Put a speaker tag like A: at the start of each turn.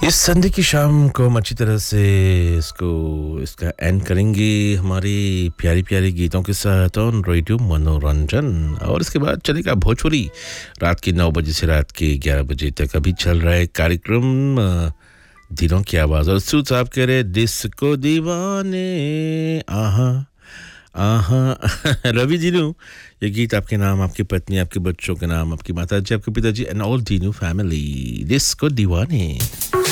A: इस Sunday की शाम को हम अच्छी तरह से इसका एंड करेंगे हमारी प्यारी प्यारी गीतों के साथ ऑन रेडियो मनोरंजन। और इसके बाद चलेगा भोजपुरी रात के 9 बजे से रात के 11 बजे तक अभी चल रहा है कार्यक्रम दिलों की आवाज़। और सूद साहब कह रहे डिस्को दीवाने आहा आहा रवि दीनू, ये गीत आपके नाम, आपकी पत्नी, आपके बच्चों के नाम, आपकी माता जी, आपके पिताजी एंड ऑल दीनू फैमिली। डिस्को दीवाने।